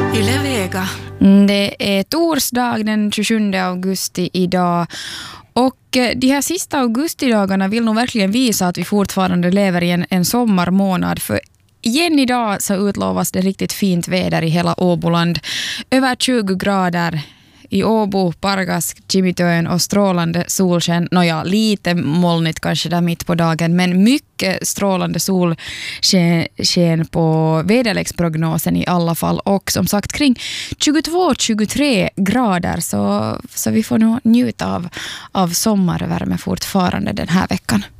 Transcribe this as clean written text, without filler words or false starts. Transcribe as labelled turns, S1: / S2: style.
S1: Yle Vega.
S2: Det är torsdag den 27 augusti idag. Och de här sista augustidagarna vill nog verkligen visa att vi fortfarande lever i en sommarmånad. För igen idag så utlovas det riktigt fint väder i hela Åboland. Över 20 grader i Åbo, Pargas, Kimitön och strålande solsken. Nåja, lite molnigt kanske där mitt på dagen, men mycket strålande solsken på väderleksprognosen i alla fall. Och som sagt kring 22-23 grader så vi får nog njuta av sommarvärme fortfarande den här veckan.